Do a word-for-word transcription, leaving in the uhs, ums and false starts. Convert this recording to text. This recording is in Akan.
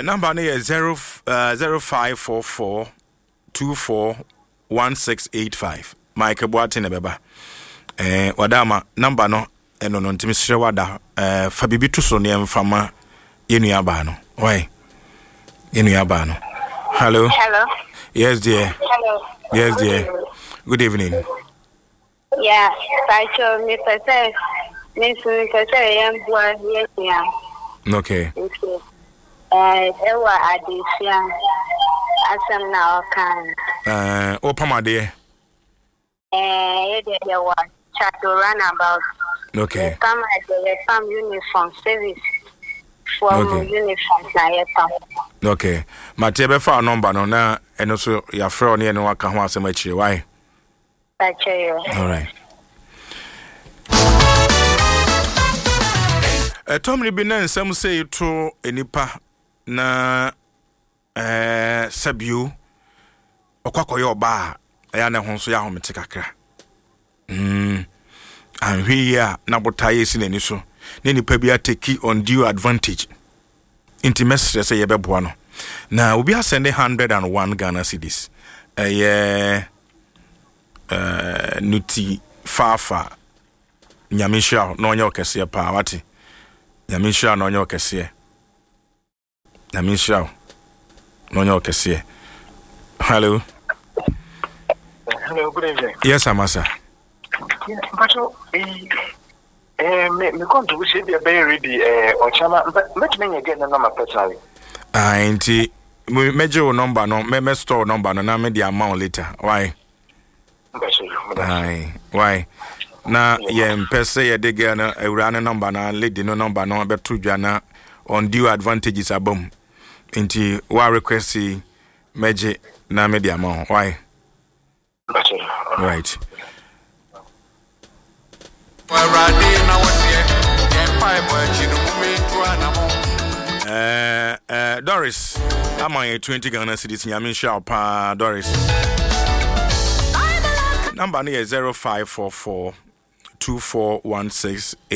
number is zero uh zero five four four two four one six eight five. Mike Boatin Beba. Eh wadama number no eno no ntimi sire wada eh fa bibi to so ne mfama yenu aba no. Why? Yenu aba no. Hello. Hello. Yes dear. Hello. Yes dear. Good evening. Yeah, Pacho, me pese, me su pese yam bua yes yeah. Okay. Eh, ewa adisia. Asam na okan. Uh opamade. Eh, ye de wa chat to run about. Okay. Come at the farm uniform service. For Okay. uniform na ye farm. Okay. Mate be fa number no na eno so ya frɛ ne eno aka ho asɛm akire. Why? Pacho yo. All right. Uh, Tom Ribina some say to enipa na eh sabio okwakoye oba ya na ho so ya homete kakra. Mm. Anhwe ya na botaye si nani so. Ne nipa bia take undue advantage. Intimacy say ye beboa no. Na obi asende one hundred and one Ghana cedis. Eh yeah uh nuti fafa nyamisha no onye okese pa wati. Nyamisha no onye okese. Nyamisha no onye okese. Hello. Hello, good evening. Yes, Amasa. Yeah, but eh eh me me come to wish you be ready eh Ochama but make me get the number personally. Ah, enti me meje number no me me store number no na me the amount later. Why? Aye. Why? Na ye mpese ye de ge na ewura ne number na lady no number no beto dwa na undue advantages abom. Enti wa request meje na me the amount. Why? Right. Uh, uh, Doris, I'm on twenty Ghana cedis. Yamin Sharpa, Doris. Number is zero five four four two four one six.